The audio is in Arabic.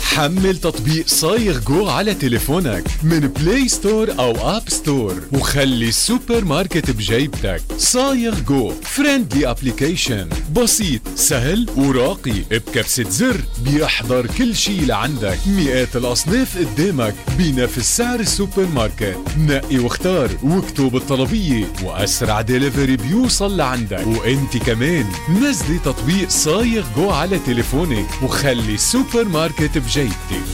حمل تطبيق صايغ جو على تليفونك من بلاي ستور أو آب ستور وخلي السوبر ماركت بجيبتك. صايغ جو فريندلي ابليكيشن، بسيط سهل وراقي، بكبسة زر بيحضر كل شي لعندك، مئات الأصناف قدامك بنفس سعر السوبر ماركت. نقي واختار واكتب الطلبية وأسرع ديليفري بيوصل لعندك. وانت كمان نزلي تطبيق صايغ جو على تليفونك وخلي السوبر ماركت بجيبتك.